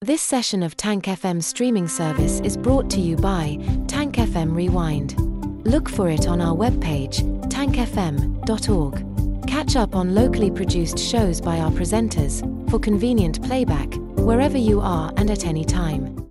This session of Tank FM streaming service is brought to you by Tank FM Rewind. Look for it on our webpage, tankfm.org. Catch up on locally produced shows by our presenters, for convenient playback, wherever you are and at any time.